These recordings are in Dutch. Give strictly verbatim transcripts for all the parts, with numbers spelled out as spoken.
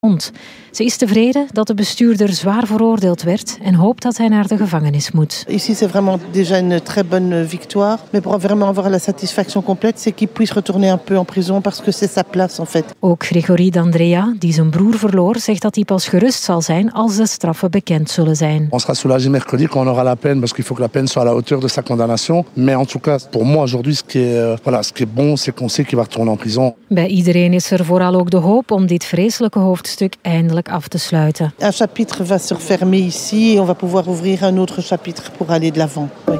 Ze is tevreden dat de bestuurder zwaar veroordeeld werd en hoopt dat hij naar de gevangenis moet. Ici c'est vraiment déjà une très bonne victoire, mais pour vraiment avoir la satisfaction complète, c'est qu'il puisse retourner un peu en prison parce que c'est sa place en fait. Ook Gregory D'Andrea, die zijn broer verloor, zegt dat hij pas gerust zal zijn als de straffen bekend zullen zijn. On sera soulagé mercredi quand on aura la peine parce qu'il faut que la peine soit à la hauteur de sa condamnation, mais en tout cas pour moi aujourd'hui ce qui est voilà, ce qui est bon, c'est qu'on sait qu'il va retourner en prison. Bij iedereen is er vooral ook de hoop om dit vreselijke hoofdstuk eindelijk af te sluiten. Un chapitre va se refermer ici et on va pouvoir ouvrir un autre chapitre pour aller de l'avant. Oui.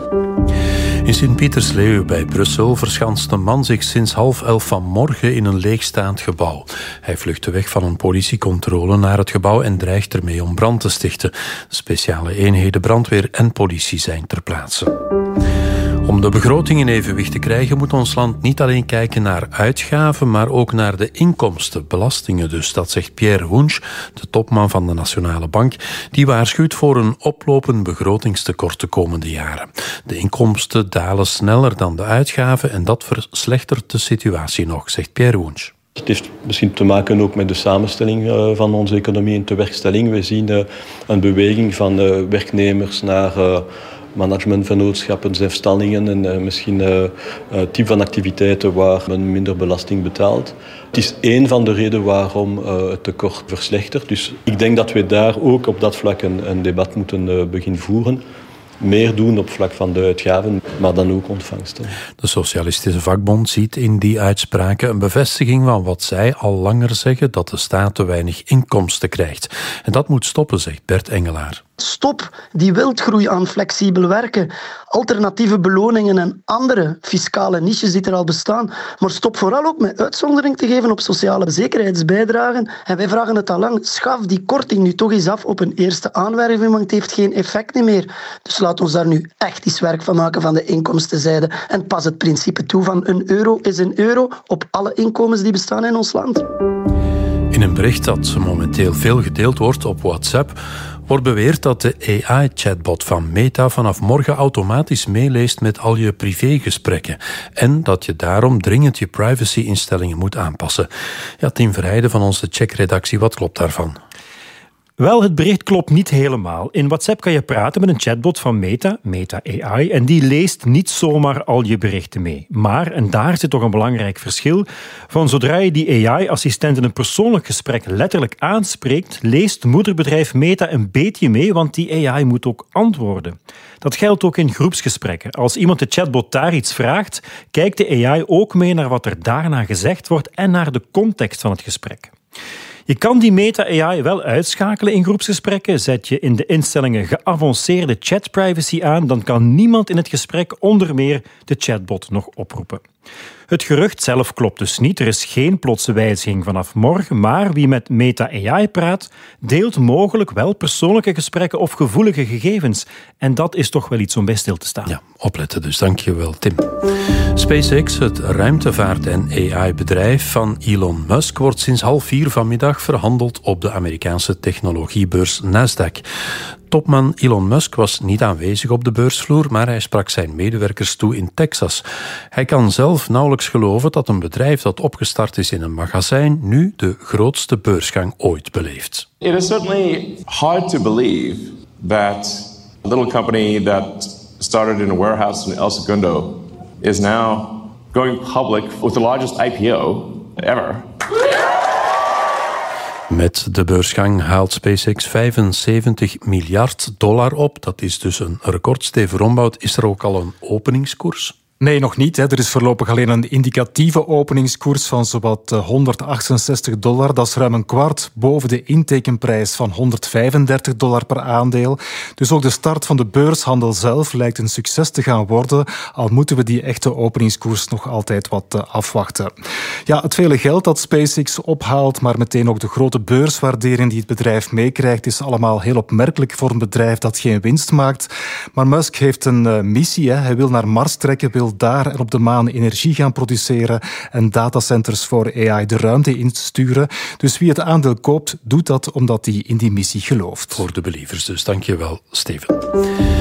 In Sint-Pietersleeuw bij Brussel verschanst een man zich sinds half elf vanmorgen in een leegstaand gebouw. Hij vluchtte weg van een politiecontrole naar het gebouw en dreigt ermee om brand te stichten. Speciale eenheden brandweer en politie zijn ter plaatse. Om de begroting in evenwicht te krijgen moet ons land niet alleen kijken naar uitgaven, maar ook naar de inkomsten, belastingen dus. Dat zegt Pierre Wunsch, de topman van de Nationale Bank, die waarschuwt voor een oplopend begrotingstekort de komende jaren. De inkomsten dalen sneller dan de uitgaven en dat verslechtert de situatie nog, zegt Pierre Wunsch. Het heeft misschien te maken ook met de samenstelling van onze economie en tewerkstelling. We zien een beweging van werknemers naar managementvennootschappen, zelfstandigen en uh, misschien uh, uh, type van activiteiten waar men minder belasting betaalt. Het is één van de redenen waarom uh, het tekort verslechtert. Dus ik denk dat we daar ook op dat vlak een, een debat moeten uh, beginnen voeren. Meer doen op vlak van de uitgaven, maar dan ook ontvangsten. De Socialistische Vakbond ziet in die uitspraken een bevestiging van wat zij al langer zeggen, dat de staat te weinig inkomsten krijgt. En dat moet stoppen, zegt Bert Engelaar. Stop die wildgroei aan flexibel werken, alternatieve beloningen en andere fiscale niches die er al bestaan. Maar stop vooral ook met uitzondering te geven op sociale zekerheidsbijdragen. En wij vragen het al lang, schaf die korting nu toch eens af op een eerste aanwerving, want het heeft geen effect meer. Dus laat ons daar nu echt eens werk van maken van de inkomstenzijde. En pas het principe toe van een euro is een euro op alle inkomens die bestaan in ons land. In een bericht dat momenteel veel gedeeld wordt op WhatsApp wordt beweerd dat de A I-chatbot van Meta vanaf morgen automatisch meeleest met al je privégesprekken en dat je daarom dringend je privacy-instellingen moet aanpassen. Ja, Tim Verheijden van onze Check-redactie, wat klopt daarvan? Wel, het bericht klopt niet helemaal. In WhatsApp kan je praten met een chatbot van Meta, Meta A I, en die leest niet zomaar al je berichten mee. Maar, en daar zit toch een belangrijk verschil, van zodra je die A I-assistent in een persoonlijk gesprek letterlijk aanspreekt, leest moederbedrijf Meta een beetje mee, want die A I moet ook antwoorden. Dat geldt ook in groepsgesprekken. Als iemand de chatbot daar iets vraagt, kijkt de A I ook mee naar wat er daarna gezegd wordt en naar de context van het gesprek. Je kan die Meta-A I wel uitschakelen in groepsgesprekken. Zet je in de instellingen geavanceerde chatprivacy aan, dan kan niemand in het gesprek onder meer de chatbot nog oproepen. Het gerucht zelf klopt dus niet. Er is geen plotse wijziging vanaf morgen, maar wie met Meta-A I praat, deelt mogelijk wel persoonlijke gesprekken of gevoelige gegevens. En dat is toch wel iets om bij stil te staan. Ja, opletten dus. Dank je wel, Tim. SpaceX, het ruimtevaart- en A I-bedrijf van Elon Musk, wordt sinds half vier vanmiddag verhandeld op de Amerikaanse technologiebeurs Nasdaq. Topman Elon Musk was niet aanwezig op de beursvloer, maar hij sprak zijn medewerkers toe in Texas. Hij kan zelf nauwelijks geloven dat een bedrijf dat opgestart is in een magazijn nu de grootste beursgang ooit beleeft. It is certainly hard to believe that a little company that started in a warehouse in El Segundo is now going public with the largest I P O ever. Met de beursgang haalt SpaceX vijfenzeventig miljard dollar op. Dat is dus een record. Steven Rombout, is er ook al een openingskoers? Nee, nog niet. Hè. Er is voorlopig alleen een indicatieve openingskoers van zowat honderdachtenzestig dollar. Dat is ruim een kwart boven de intekenprijs van honderdvijfendertig dollar per aandeel. Dus ook de start van de beurshandel zelf lijkt een succes te gaan worden, al moeten we die echte openingskoers nog altijd wat afwachten. Ja, het vele geld dat SpaceX ophaalt, maar meteen ook de grote beurswaardering die het bedrijf meekrijgt, is allemaal heel opmerkelijk voor een bedrijf dat geen winst maakt. Maar Musk heeft een uh, missie. Hè. Hij wil naar Mars trekken, wil daar en op de maan energie gaan produceren en datacenters voor A I de ruimte insturen. Dus wie het aandeel koopt, doet dat omdat hij in die missie gelooft. Voor de believers dus. Dank je wel, Steven. In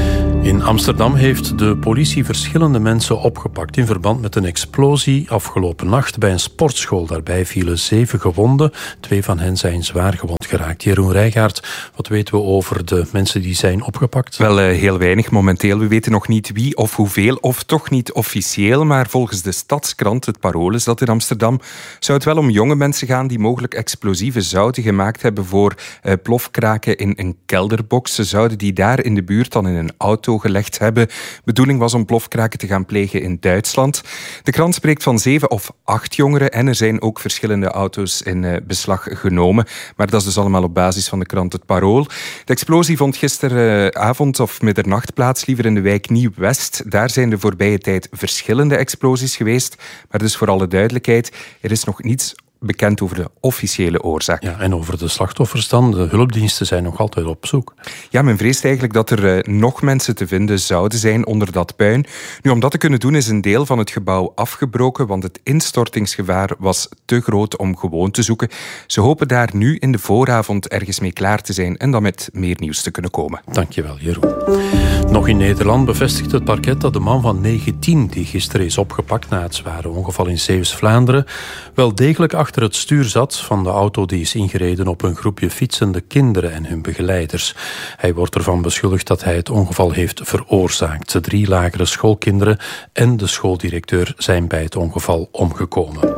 In Amsterdam heeft de politie verschillende mensen opgepakt in verband met een explosie afgelopen nacht bij een sportschool. Daarbij vielen zeven gewonden. Twee van hen zijn zwaar gewond geraakt. Jeroen Rijgaard, wat weten we over de mensen die zijn opgepakt? Wel, uh, heel weinig momenteel. We weten nog niet wie of hoeveel, of toch niet officieel. Maar volgens de Stadskrant, het Parool is dat in Amsterdam, zou het wel om jonge mensen gaan die mogelijk explosieve zouten gemaakt hebben voor uh, plofkraken in een kelderbox. Ze zouden die daar in de buurt dan in een auto gelegd hebben. Bedoeling was om plofkraken te gaan plegen in Duitsland. De krant spreekt van zeven of acht jongeren en er zijn ook verschillende auto's in uh, beslag genomen. Maar dat is dus allemaal op basis van de krant Het Parool. De explosie vond gisteravond of middernacht plaats, liever in de wijk Nieuw-West. Daar zijn de voorbije tijd verschillende explosies geweest. Maar dus voor alle duidelijkheid, er is nog niets bekend over de officiële oorzaak. Ja, en over de slachtoffers dan? De hulpdiensten zijn nog altijd op zoek. Ja, men vreest eigenlijk dat er uh, nog mensen te vinden zouden zijn onder dat puin. Nu, om dat te kunnen doen is een deel van het gebouw afgebroken, want het instortingsgevaar was te groot om gewoon te zoeken. Ze hopen daar nu in de vooravond ergens mee klaar te zijn en dan met meer nieuws te kunnen komen. Dankjewel, Jeroen. Nog in Nederland bevestigt het parket dat de man van negentien, die gisteren is opgepakt na het zware ongeval in Zeeuws-Vlaanderen, wel degelijk achter achter het stuur zat van de auto die is ingereden op een groepje fietsende kinderen en hun begeleiders. Hij wordt ervan beschuldigd dat hij het ongeval heeft veroorzaakt. De drie lagere schoolkinderen en de schooldirecteur zijn bij het ongeval omgekomen.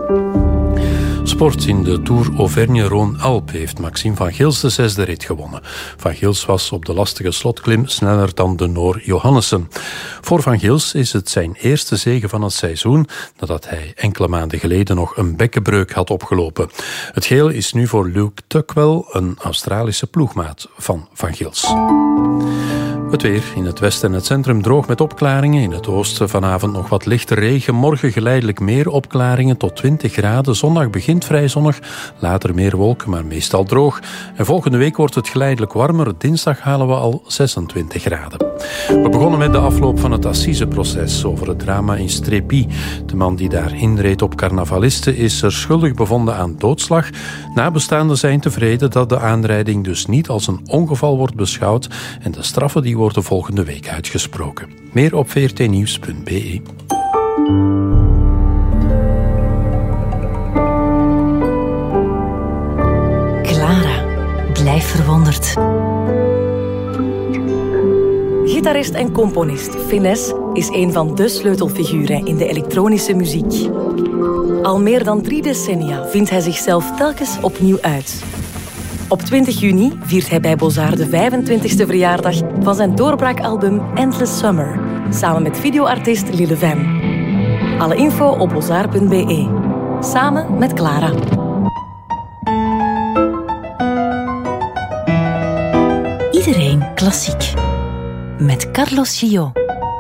Sport in de Tour Auvergne-Rhône-Alpes heeft Maxime van Gils de zesde rit gewonnen. Van Gils was op de lastige slotklim sneller dan de Noor Johannessen. Voor Van Gils is het zijn eerste zege van het seizoen, nadat hij enkele maanden geleden nog een bekkenbreuk had opgelopen. Het geel is nu voor Luke Tuckwell, een Australische ploegmaat van Van Gils. Het weer in het westen en het centrum droog met opklaringen. In het oosten vanavond nog wat lichte regen. Morgen geleidelijk meer opklaringen tot twintig graden. Zondag begint vrij zonnig, later meer wolken, maar meestal droog. En volgende week wordt het geleidelijk warmer. Dinsdag halen we al zesentwintig graden. We begonnen met de afloop van het assiseproces over het drama in Strépy. De man die daar inreed op carnavalisten is er schuldig bevonden aan doodslag. Nabestaanden zijn tevreden dat de aanrijding dus niet als een ongeval wordt beschouwd en de straffen die worden volgende week uitgesproken. Meer op v r t nieuws punt b e. Clara, blijf verwonderd. Gitarist en componist Finesse is een van de sleutelfiguren in de elektronische muziek. Al meer dan drie decennia vindt hij zichzelf telkens opnieuw uit. Op twintig juni viert hij bij Bozar de vijfentwintigste verjaardag van zijn doorbraakalbum Endless Summer, samen met videoartiest Lille Van. Alle info op bozar punt b e. Samen met Clara. Iedereen klassiek. Met Carlos Gillot.